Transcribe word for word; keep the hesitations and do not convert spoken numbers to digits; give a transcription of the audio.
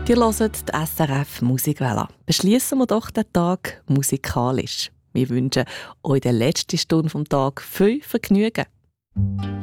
Ihr hört die S R F Musikwelle. Beschließen wir doch den Tag musikalisch. Wir wünschen euch in der letzten Stunde des Tages viel Vergnügen.